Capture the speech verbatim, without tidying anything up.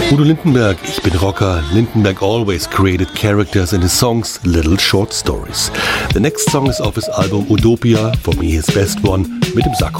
Udo Lindenberg, ich bin Rocker. Lindenberg always created characters in his songs, little short stories. The next song is off his album Utopia, for me his best one, mit dem Sakko.